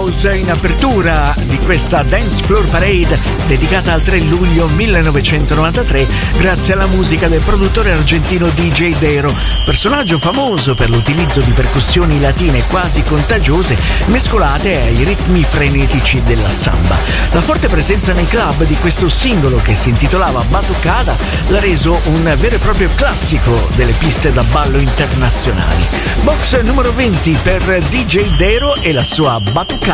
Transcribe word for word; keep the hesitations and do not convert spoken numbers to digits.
House in apertura di questa Dance Floor Parade dedicata al tre luglio millenovecentonovantatré grazie alla musica del produttore argentino D J Dero, personaggio famoso per l'utilizzo di percussioni latine quasi contagiose mescolate ai ritmi frenetici della samba. La forte presenza nei club di questo singolo, che si intitolava Batucada, l'ha reso un vero e proprio classico delle piste da ballo internazionali. Box numero venti per D J Dero e la sua Batucada.